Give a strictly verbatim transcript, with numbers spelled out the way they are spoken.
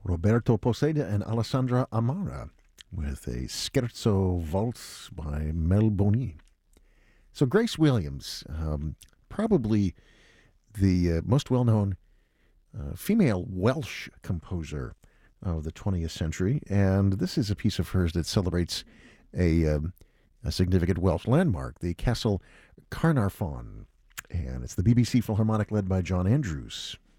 Roberto Poseda and Alessandra Amara with a Scherzo Waltz by Mel Boni. So Grace Williams, um, probably the uh, most well-known uh, female Welsh composer of the twentieth century, and this is a piece of hers that celebrates a, um, a significant Welsh landmark, the Castle Carnarvon, and it's the B B C Philharmonic led by John Andrews.